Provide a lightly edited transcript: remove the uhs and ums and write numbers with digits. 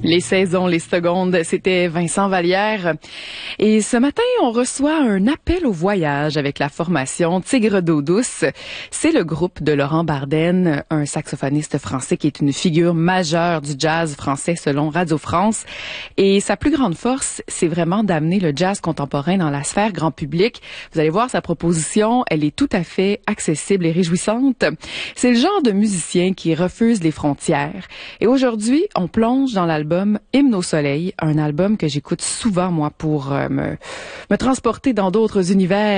Les saisons, les secondes, c'était Vincent Vallière. Et ce matin, on reçoit un appel au voyage avec la formation Tigre d'eau douce. C'est le groupe de Laurent Bardenne, un saxophoniste français qui est une figure majeure du jazz français selon Radio France. Et sa plus grande force, c'est vraiment d'amener le jazz contemporain dans la sphère grand public. Vous allez voir, sa proposition, elle est tout à fait accessible et réjouissante. C'est le genre de musicien qui refuse les frontières. Et aujourd'hui, on plonge dans l'album Hymne au soleil, un album que j'écoute souvent, moi, pour me transporter dans d'autres univers.